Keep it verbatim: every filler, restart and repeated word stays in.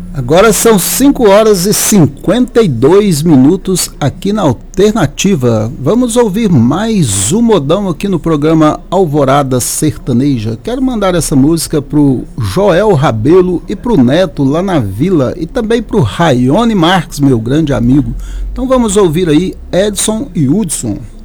Agora são cinco horas e cinquenta e dois minutos aqui na Alternativa. Vamos ouvir mais um modão aqui no programa Alvorada Sertaneja. Quero mandar essa música pro Joel Rabelo e pro Neto lá na Vila e também pro Raione Marques, meu grande amigo. Então vamos ouvir aí Edson e Hudson.